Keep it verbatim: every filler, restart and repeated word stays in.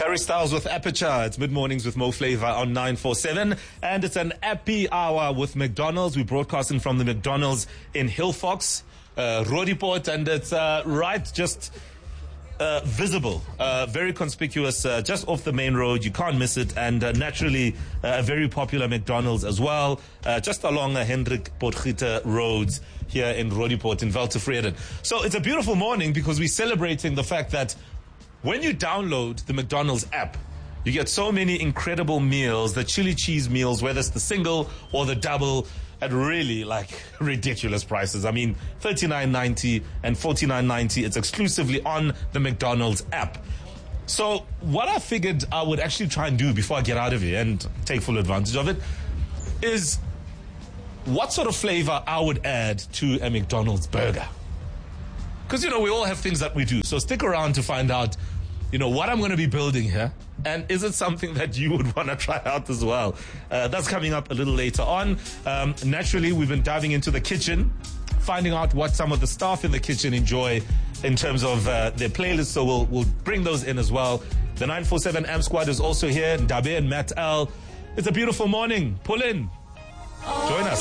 Harry Styles with Aperture. It's mid-mornings with Mo Flavor on nine four seven. And it's an happy hour with McDonald's. We're broadcasting from the McDonald's in Hillfox, uh, Roodepoort, and it's uh, right just uh, visible, uh, very conspicuous, uh, just off the main road. You can't miss it. And uh, naturally, uh, a very popular McDonald's as well, uh, just along uh, Hendrik Potgieter roads here in Roodepoort in Weltevreden. So it's a beautiful morning because we're celebrating the fact that when you download the McDonald's app, you get so many incredible meals, the chili cheese meals, whether it's the single or the double, at really like ridiculous prices. I mean, thirty-nine ninety and forty-nine ninety. It's exclusively on the McDonald's app. So what I figured I would actually try and do before I get out of here and take full advantage of it is what sort of flavor I would add to a McDonald's burger. Because, you know, we all have things that we do. So stick around to find out, you know, what I'm going to be building here. And is it something that you would want to try out as well? Uh, that's coming up a little later on. Um, naturally, we've been diving into the kitchen, finding out what some of the staff in the kitchen enjoy in terms of uh, their playlists. So we'll, we'll bring those in as well. The nine four seven A M Squad is also here. Dabe and Matt L. It's a beautiful morning. Pull in. Join us.